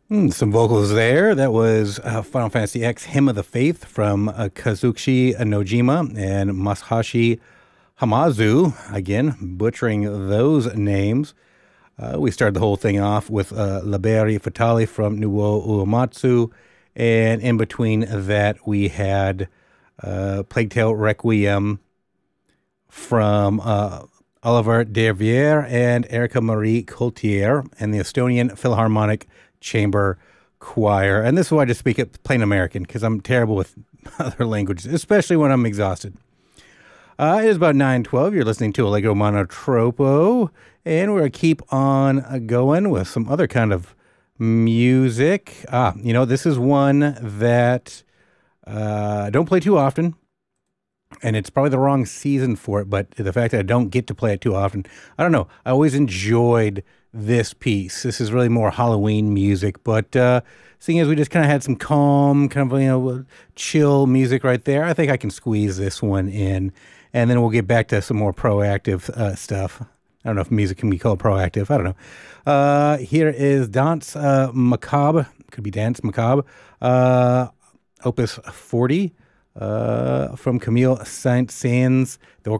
Some vocals there. That was Final Fantasy X Hymn of the Faith from Kazuki Nojima and Masahashi Hamazu. Again, butchering those names. We started the whole thing off with Liberi Fatale from Nuo Uematsu. And in between that, we had Plague Tale Requiem from Oliver Dervier and Erica Marie Coultier and the Estonian Philharmonic Chamber Choir. And this is why I just speak it plain American, because I'm terrible with other languages, especially when I'm exhausted. It is about 9:12. You're listening to Allegro Monotropo, and we're going to keep on going with some other kind of music. This is one that I don't play too often, and it's probably the wrong season for it, but the fact that I don't get to play it too often, I don't know. I always enjoyed this piece. This is really more Halloween music, but seeing as we just kind of had some calm, kind of, chill music right there, I think I can squeeze this one in, and then we'll get back to some more proactive stuff. I don't know if music can be called proactive. I don't know. Here is Danse Macabre. Could be Dance Macabre. Opus 40 from Camille Saint-Saëns, the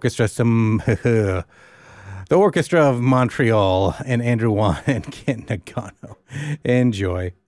Orchestra of Montreal, and Andrew Wan and Kent Nagano. Enjoy.